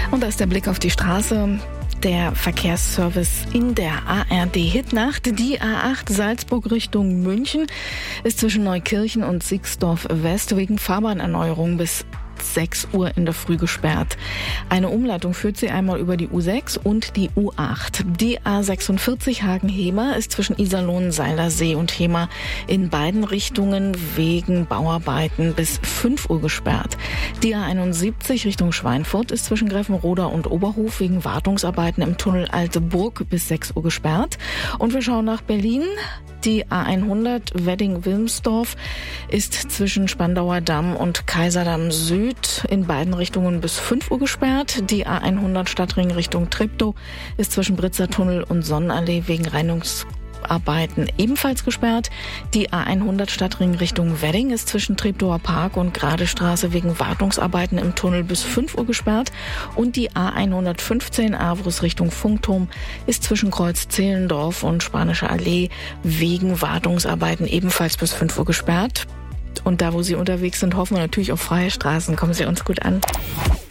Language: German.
Und da ist der Blick auf die Straße. Der Verkehrsservice in der ARD-Hitnacht. Die A8 Salzburg Richtung München ist zwischen Neukirchen und Sixdorf West wegen Fahrbahnerneuerung bis 6 Uhr in der Früh gesperrt. Eine Umleitung führt sie einmal über die U6 und die U8. Die A46 Hagen-Hemer ist zwischen Iserlohn, Seilersee und Hemer in beiden Richtungen wegen Bauarbeiten bis 5 Uhr gesperrt. Die A71 Richtung Schweinfurt ist zwischen Greffenroda und Oberhof wegen Wartungsarbeiten im Tunnel Alte Burg bis 6 Uhr gesperrt. Und wir schauen nach Berlin. Die A100 Wedding-Wilmsdorf ist zwischen Spandauer Damm und Kaiserdamm Süd in beiden Richtungen bis 5 Uhr gesperrt. Die A100 Stadtring Richtung Treptow ist zwischen Britzer Tunnel und Sonnenallee wegen Reinigungsarbeiten ebenfalls gesperrt. Die A100 Stadtring Richtung Wedding ist zwischen Treptower Park und Gradestraße wegen Wartungsarbeiten im Tunnel bis 5 Uhr gesperrt. Und die A115 Avrus Richtung Funkturm ist zwischen Kreuz Zehlendorf und Spanische Allee wegen Wartungsarbeiten ebenfalls bis 5 Uhr gesperrt. Und da, wo Sie unterwegs sind, hoffen wir natürlich auf freie Straßen. Kommen Sie uns gut an.